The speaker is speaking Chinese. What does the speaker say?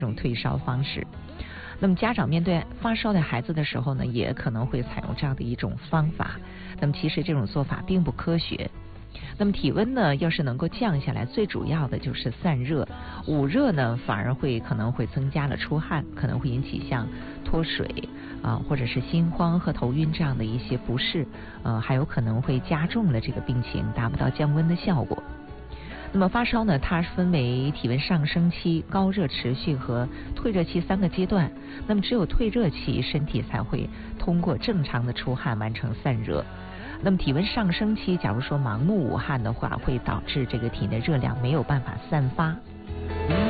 这种退烧方式。那么家长面对发烧的孩子的时候呢，也可能会采用这样的一种方法。那么其实这种做法并不科学。那么体温呢，要是能够降下来，最主要的就是散热。捂热呢，反而可能会增加了出汗，可能会引起像脱水或者是心慌和头晕这样的一些不适，还有可能会加重了这个病情，达不到降温的效果。那么发烧呢，它分为体温上升期、高热持续和退热期3个阶段。那么只有退热期，身体才会通过正常的出汗完成散热。那么体温上升期，假如说盲目捂汗的话，会导致这个体内热量没有办法散发。